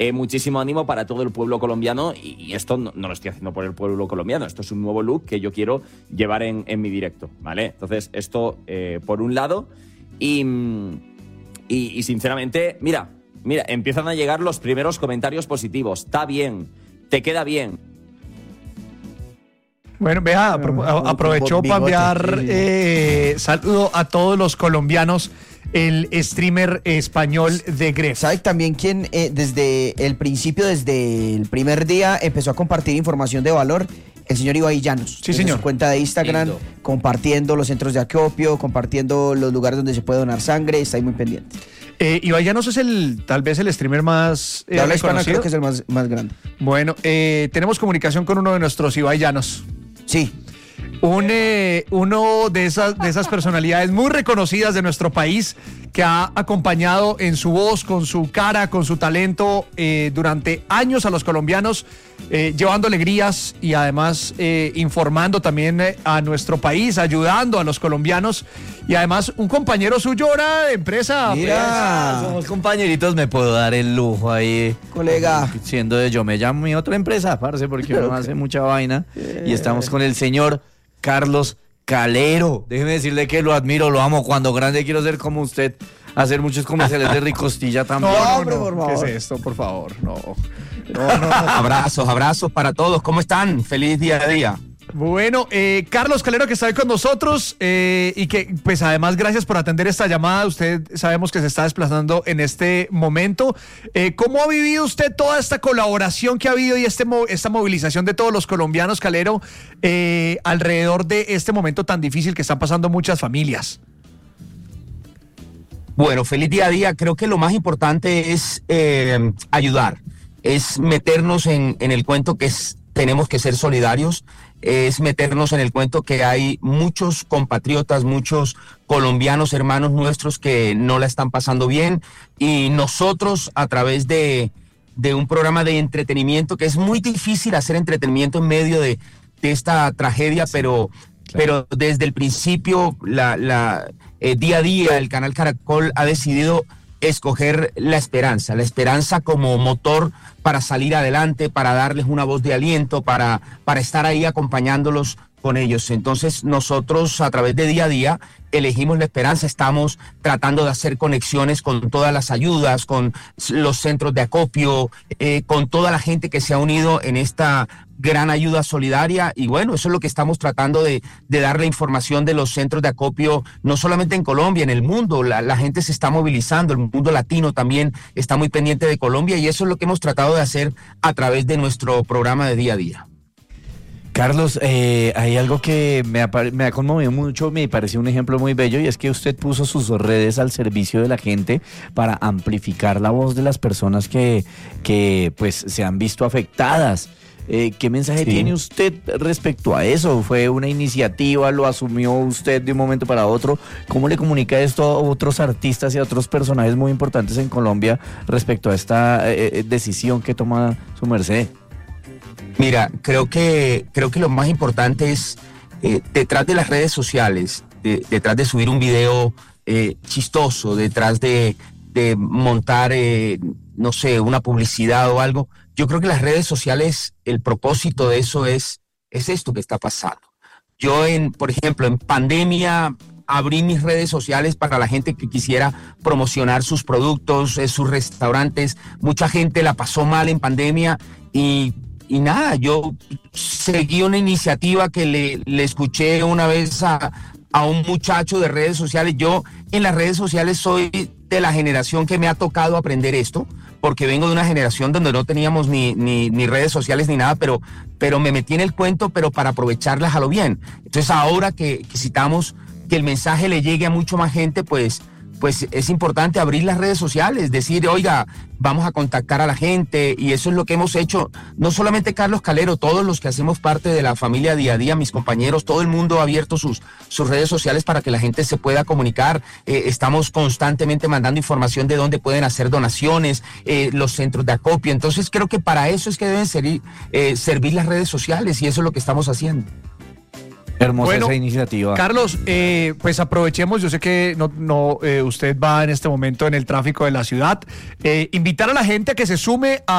muchísimo ánimo para todo el pueblo colombiano y esto no lo estoy haciendo por el pueblo colombiano, esto es un nuevo look que yo quiero llevar en mi directo, ¿vale? Entonces esto por un lado y sinceramente, mira, empiezan a llegar los primeros comentarios positivos, está bien, te queda bien. Bueno, vea, aprovechó para enviar saludo a todos los colombianos, el streamer español de Gref. ¿Sabe también quién desde el principio, desde el primer día, empezó a compartir información de valor? El señor Ibai Llanos. Sí, señor. Su cuenta de Instagram, compartiendo los centros de acopio, compartiendo los lugares donde se puede donar sangre, está ahí muy pendiente. Ibai Llanos es tal vez el streamer más de habla hispana, reconocido. creo que es el más grande. Bueno, tenemos comunicación con uno de nuestros Ibai Llanos. Sí. Uno de esas personalidades muy reconocidas de nuestro país que ha acompañado en su voz, con su cara, con su talento durante años a los colombianos, llevando alegrías y además informando también a nuestro país, ayudando a los colombianos y además un compañero suyo ahora de empresa. Mira, somos compañeritos, me puedo dar el lujo ahí. Colega. Siendo de Yo Me Llamo mi otra empresa, parce, porque uno hace mucha vaina y estamos con el señor Carlos Calero. Déjeme decirle que lo admiro, lo amo. Cuando grande quiero ser como usted, hacer muchos comerciales de Ricostilla también. No, ¿qué es esto? Por favor, no. Abrazos para todos. ¿Cómo están? Feliz día a día. Bueno, Carlos Calero, que está hoy con nosotros y que pues además gracias por atender esta llamada. Usted sabemos que se está desplazando en este momento. ¿Cómo ha vivido usted toda esta colaboración que ha habido y esta movilización de todos los colombianos, Calero, alrededor de este momento tan difícil que están pasando muchas familias? Bueno, feliz día a día. Creo que lo más importante es ayudar, es meternos en el cuento que tenemos que ser solidarios, es meternos en el cuento que hay muchos compatriotas, muchos colombianos, hermanos nuestros que no la están pasando bien y nosotros a través de un programa de entretenimiento, que es muy difícil hacer entretenimiento en medio de esta tragedia, pero desde el principio día a día el canal Caracol ha decidido escoger la esperanza como motor para salir adelante, para darles una voz de aliento, para estar ahí acompañándolos con ellos. Entonces nosotros a través de día a día elegimos la esperanza, estamos tratando de hacer conexiones con todas las ayudas, con los centros de acopio, con toda la gente que se ha unido en esta gran ayuda solidaria y bueno, eso es lo que estamos tratando de dar la información de los centros de acopio, no solamente en Colombia, en el mundo, la gente se está movilizando, el mundo latino también está muy pendiente de Colombia y eso es lo que hemos tratado de hacer a través de nuestro programa de día a día. Carlos, hay algo que me ha conmovido mucho, me pareció un ejemplo muy bello y es que usted puso sus redes al servicio de la gente para amplificar la voz de las personas que pues se han visto afectadas. ¿Qué mensaje tiene usted respecto a eso? ¿Fue una iniciativa? ¿Lo asumió usted de un momento para otro? ¿Cómo le comunica esto a otros artistas y a otros personajes muy importantes en Colombia respecto a esta decisión que toma su merced? Mira, creo que lo más importante es detrás de las redes sociales, detrás de subir un video chistoso, detrás de montar, no sé, una publicidad o algo. Yo creo que las redes sociales, el propósito de eso es esto que está pasando. Yo, por ejemplo, en pandemia abrí mis redes sociales para la gente que quisiera promocionar sus productos, sus restaurantes. Mucha gente la pasó mal en pandemia y nada, yo seguí una iniciativa que le escuché una vez a un muchacho de redes sociales. Yo en las redes sociales soy de la generación que me ha tocado aprender esto, porque vengo de una generación donde no teníamos ni redes sociales ni nada, pero me metí en el cuento, pero para aprovecharlas a lo bien. Entonces ahora que necesitamos que el mensaje le llegue a mucho más gente, pues es importante abrir las redes sociales, decir, oiga, vamos a contactar a la gente, y eso es lo que hemos hecho, no solamente Carlos Calero, todos los que hacemos parte de la familia día a día, mis compañeros, todo el mundo ha abierto sus redes sociales para que la gente se pueda comunicar. Estamos constantemente mandando información de dónde pueden hacer donaciones, los centros de acopio. Entonces creo que para eso es que deben servir las redes sociales, y eso es lo que estamos haciendo. Hermosa Bueno, esa iniciativa. Carlos, pues aprovechemos, yo sé que usted va en este momento en el tráfico de la ciudad, invitar a la gente a que se sume a